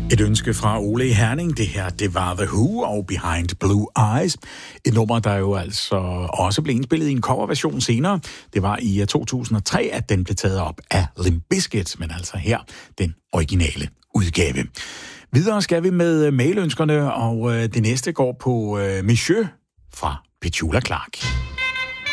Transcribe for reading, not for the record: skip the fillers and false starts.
Et ønske fra Ole i Herning. Det her, det var The Who og Behind Blue Eyes. Et nummer, der jo altså også blev indspillet i en coverversion senere. Det var i 2003, at den blev taget op af Limp Bizkit, men altså her den originale udgave. Videre skal vi med mailønskerne, og det næste går på Monsieur fra Petula Clark.